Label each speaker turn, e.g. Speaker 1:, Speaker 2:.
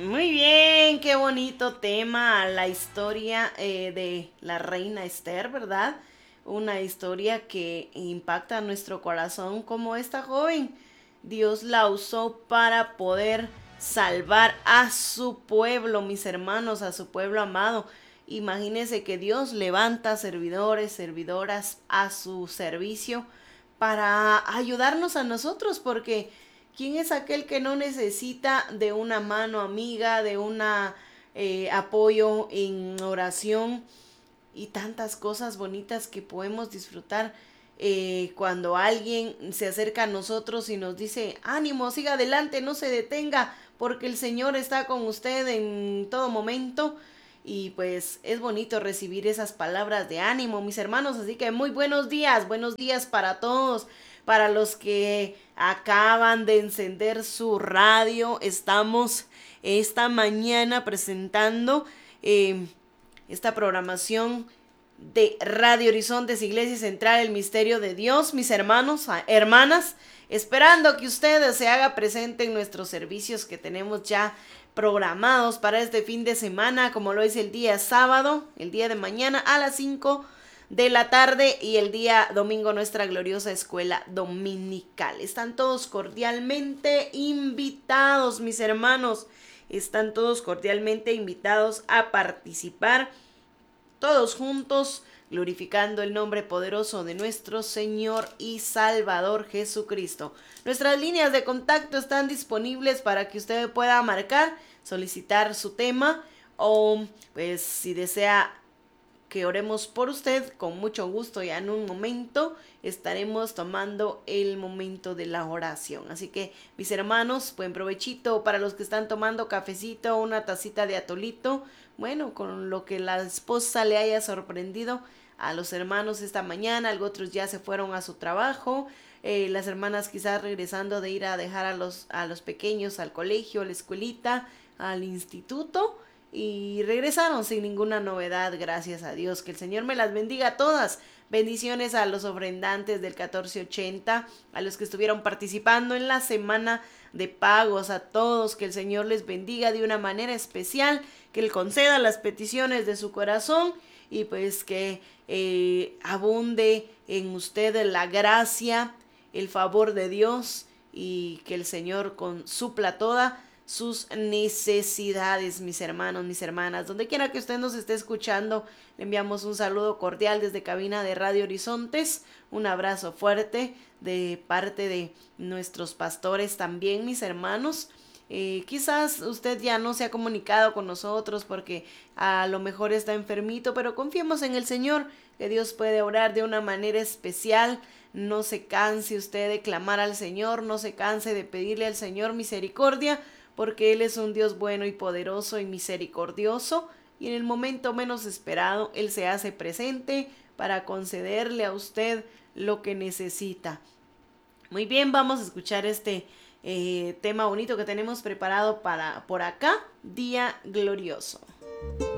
Speaker 1: Muy bien, qué bonito tema, la historia de la reina Esther, ¿verdad? Una historia que impacta nuestro corazón como esta joven. Dios la usó para poder salvar a su pueblo, mis hermanos, a su pueblo amado. Imagínense que Dios levanta servidores, servidoras a su servicio para ayudarnos a nosotros, porque ¿quién es aquel que no necesita de una mano amiga, de una apoyo en oración y tantas cosas bonitas que podemos disfrutar cuando alguien se acerca a nosotros y nos dice, ánimo, siga adelante, no se detenga, porque el Señor está con usted en todo momento? Y pues es bonito recibir esas palabras de ánimo, mis hermanos. Así que muy buenos días para todos. Para los que acaban de encender su radio, estamos esta mañana presentando esta programación de Radio Horizontes, Iglesia Central, el Misterio de Dios, mis hermanos, hermanas, esperando que ustedes se haga presente en nuestros servicios que tenemos ya programados para este fin de semana, como lo es el día sábado, el día de mañana a las 5 de la tarde y el día domingo nuestra gloriosa escuela dominical. Están todos cordialmente invitados, mis hermanos, están todos cordialmente invitados a participar todos juntos, glorificando el nombre poderoso de nuestro Señor y Salvador Jesucristo. Nuestras líneas de contacto están disponibles para que usted pueda marcar, solicitar su tema o pues si desea que oremos por usted, con mucho gusto, ya en un momento estaremos tomando el momento de la oración. Así que mis hermanos, buen provechito para los que están tomando cafecito, una tacita de atolito, bueno, con lo que la esposa le haya sorprendido a los hermanos esta mañana. Algunos otros ya se fueron a su trabajo, las hermanas quizás regresando de ir a dejar a los pequeños al colegio, a la escuelita, al instituto, y regresaron sin ninguna novedad, gracias a Dios. Que el Señor me las bendiga a todas. Bendiciones a los ofrendantes del 1480, a los que estuvieron participando en la semana de pagos, a todos, que el Señor les bendiga de una manera especial, que Él conceda las peticiones de su corazón y pues que abunde en usted la gracia, el favor de Dios y que el Señor supla toda sus necesidades, mis hermanos, mis hermanas. Donde quiera que usted nos esté escuchando, le enviamos un saludo cordial desde cabina de Radio Horizontes, un abrazo fuerte de parte de nuestros pastores también, mis hermanos. Quizás usted ya no se ha comunicado con nosotros porque a lo mejor está enfermito, pero confiemos en el Señor, que Dios puede orar de una manera especial. No se canse usted de clamar al Señor, no se canse de pedirle al Señor misericordia, porque Él es un Dios bueno y poderoso y misericordioso, y en el momento menos esperado Él se hace presente para concederle a usted lo que necesita. Muy bien, vamos a escuchar este tema bonito que tenemos preparado para por acá, Día Glorioso.